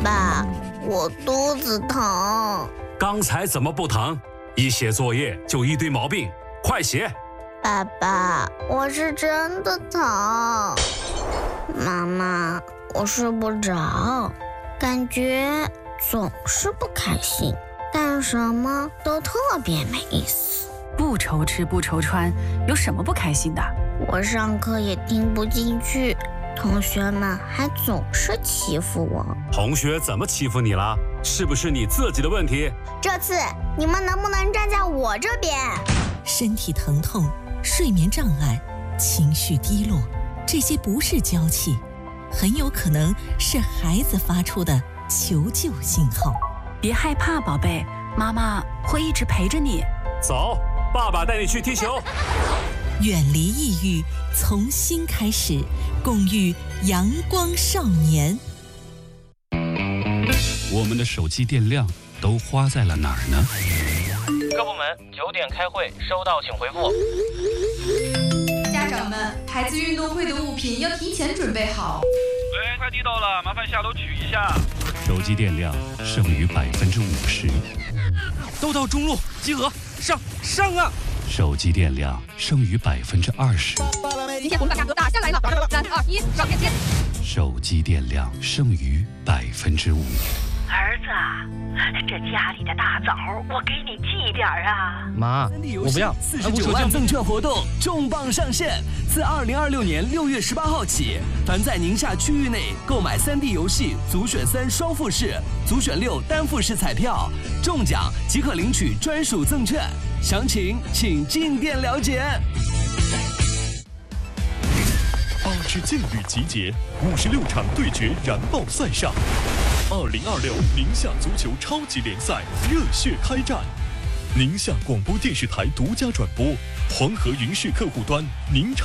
爸，我肚子疼。 刚才怎么不疼？一写作业就一堆毛病，快写！ 爸爸，我是真的疼。妈妈，我睡不着，感觉总是不开心，干什么都特别没意思。 不愁吃不愁穿，有什么不开心的？ 我上课也听不进去，同学们还总是欺负我。 同学怎么欺负你了？是不是你自己的问题？ 这次你们能不能站在我这边？ 身体疼痛、睡眠障碍、情绪低落，这些不是娇气，很有可能是孩子发出的求救信号。 别害怕，宝贝，妈妈会一直陪着你。 走，爸爸带你去踢球。 远离抑郁，从新开始，共育阳光少年。 我们的手机电量都花在了哪儿呢？ 各部门9点开会，收到请回复。 家长们，孩子运动会的物品要提前准备好。 喂，快递到了，麻烦下楼取一下。 手机电量剩余50%。 都到中路，集合，上啊！ 手机电量剩余20%。 今天红大价格打下来了，3、2、1，上链接。 手机电量剩余5%。 儿子啊，这家里的大枣我给你寄点啊。 妈，我不要。49万赠券活动重磅上线，自2026年6月18号起，凡在宁夏区域内购买3D 游戏足选3双复式、足选6单复式彩票，中奖即可领取专属赠券。详情请进店了解。 8支劲旅集结，56场对决燃爆赛上。2026宁夏足球超级联赛热血开战，宁夏广播电视台独家转播，黄河云视客户端宁